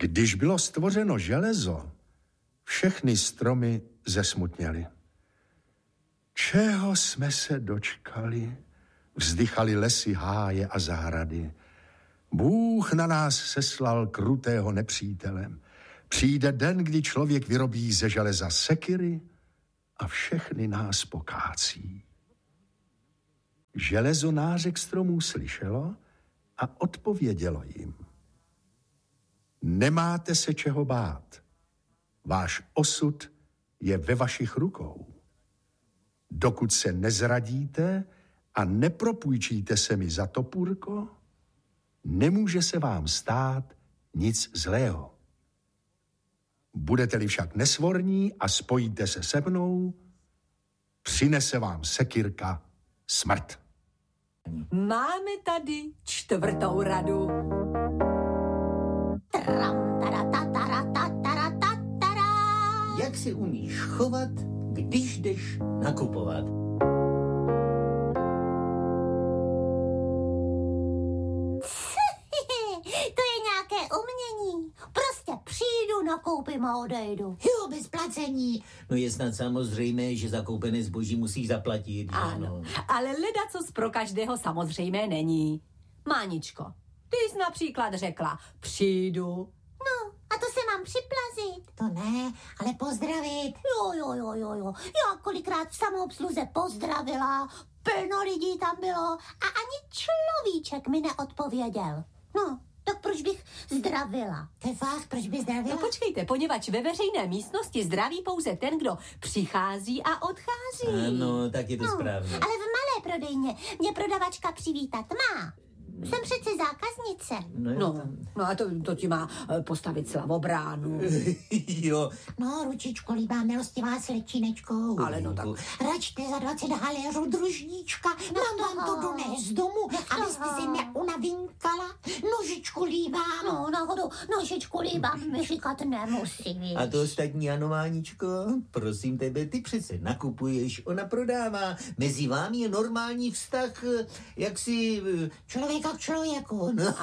Když bylo stvořeno železo, všechny stromy zesmutněly. Čeho jsme se dočkali? Vzdychali lesy, háje a zahrady. Bůh na nás seslal krutého nepřítele. Přijde den, kdy člověk vyrobí ze železa sekyry a všechny nás pokácí. Železo nářek stromů slyšelo a odpovědělo jim. Nemáte se čeho bát. Váš osud je ve vašich rukou. Dokud se nezradíte a nepropůjčíte se mi za topůrko, nemůže se vám stát nic zlého. Budete-li však nesvorní a spojíte se se mnou, přinese vám sekyrka smrt. Máme tady 4. radu. Jak se umíš chovat, když jdeš nakupovat? To je nějaké umění. Prostě přijdu, nakoupím a odejdu. Jo, bez placení. No je snad samozřejmé, že zakoupené zboží musíš zaplatit. Ano, ale ledacos pro každého samozřejmé není. Máničko, ty jsi například řekla, přijdu. No, a to se mám připlazit. To ne, ale pozdravit. Jo. Já kolikrát v samoobsluze pozdravila, plno lidí tam bylo a ani človíček mi neodpověděl. No, tak proč bych zdravila? To je fakt, proč by zdravila? No počkejte, poněvadž ve veřejné místnosti zdraví pouze ten, kdo přichází a odchází. Ano, tak je to správně. Ale v malé prodejně mě prodavačka přivítat má. Jsem přece zákaznice. No a to ti má postavit slavobránu. Jo. No, ručičko líbá, milostivá slečinečko. Ale no tak. Račte za 20 haléřů držníčka. Mám vám to donést z domu, abyste si neunavinkala. Nožičku líbám. No, náhodou nožičku líbám mi říkat nemusí. A to ostatní, ano, Máničko? Prosím tebe, ty přece nakupuješ, ona prodává. Mezi vámi je normální vztah, jak si... Člověka k člověku. No,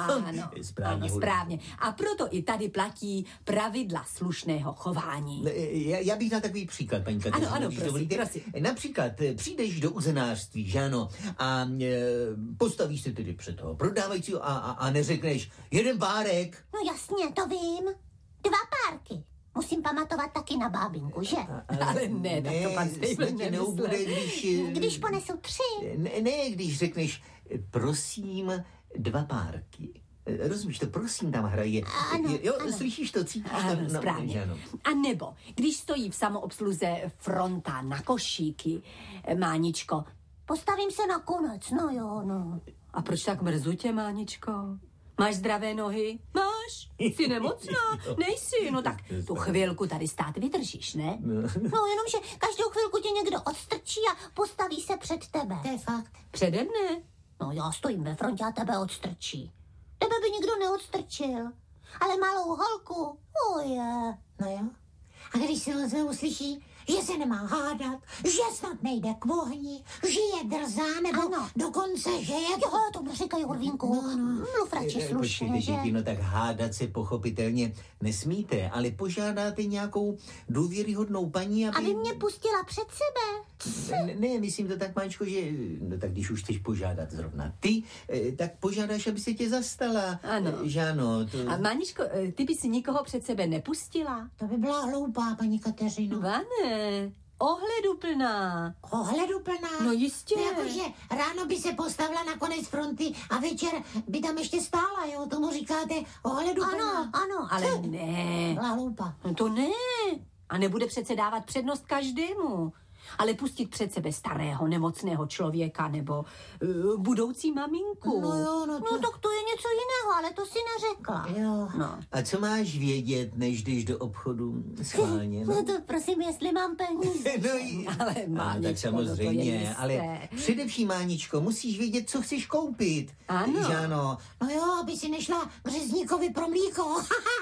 správně. A proto i tady platí pravidla slušného chování. Já bych dal takový příklad, paní Kateřino. Ano, prosím. Například přijdeš do uzenářství, že ano, a postavíš se tedy před toho prodávajícího a neřekneš jeden párek. No jasně, to vím. 2 párky. Musím pamatovat taky na bábinku, že? Ale ne, tak to pan Stejben neubude, když ponesu 3. Ne, když řekneš, prosím, 2 párky. Rozumíš to, prosím, tam hraje. Ano. Slyšíš to, cítíš ano, to? Správně. A nebo, když stojí v samoobsluze fronta na košíky, Máničko. Postavím se nakonec, no jo. A proč tak mrzutě, Máničko? Máš zdravé nohy? Máš? Jsi nemocná? Nejsi? No tak tu chvilku tady stát vydržíš, ne? No jenomže každou chvilku tě někdo odstrčí a postaví se před tebe. To je fakt. Přede mne? No já stojím ve frontě a tebe odstrčí. Tebe by nikdo neodstrčil. Ale malou holku, je. No jo. A když si ozve uslyší, že se nemá hádat, že snad nejde k ohni, že je drzá, nebo dokonce, že je... Jo, to neříkej, Urvínku. Mluv radši slušně, že? No tak hádat se pochopitelně nesmíte, ale požádáte nějakou důvěryhodnou paní, aby mě pustila před sebe. Ne, myslím to tak, Máčko, že... No tak když už chceš požádat zrovna ty, tak požádáš, aby se tě zastala. Ano. Že ano, A Máničko, ty by si nikoho před sebe nepustila? To by byla hloupá, paní Kateřino. Vane, ohleduplná. Ohleduplná? No jistě. Jakože ráno by se postavila na konec fronty a večer by tam ještě stála, jo? Tomu říkáte ohleduplná? Ano, ale ne. Byla hloupá. No to ne. A nebude přece dávat přednost každému. Ale pustit před sebe starého, nemocného člověka nebo budoucí maminku. No jo, no tak to je něco jiného, ale to si neřekla. Jo. No. A co máš vědět, než jdeš do obchodu schválně? No to prosím, jestli mám peníze. Ale Máničko, tak samozřejmě, no ale především, Máničko, musíš vědět, co chceš koupit. Ano. Že ano. No jo, aby si nešla k řezníkovi pro mlíko.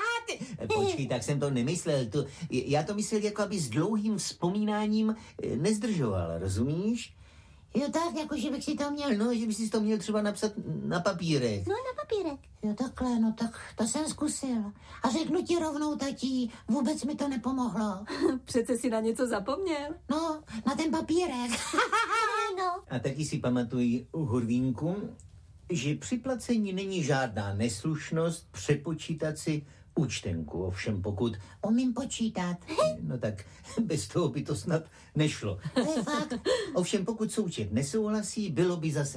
Počkej, tak jsem to nemyslel. Já to myslel jako, aby s dlouhým vzpomínáním nezdržoval, rozumíš? Jo tak, jako že bych si to měl, no, že bych si to měl třeba napsat na papírek. No, na papírek. Jo, takhle, no tak to jsem zkusil. A řeknu ti rovnou, tatí, vůbec mi to nepomohlo. Přece si na něco zapomněl. No, na ten papírek. No, A taky si pamatuj, Hurvínku, že při placení není žádná neslušnost přepočítat si účtenku. Ovšem pokud, Umím počítat. no tak bez toho by to snad nešlo. To je fakt. Ovšem pokud součet nesouhlasí, bylo by zase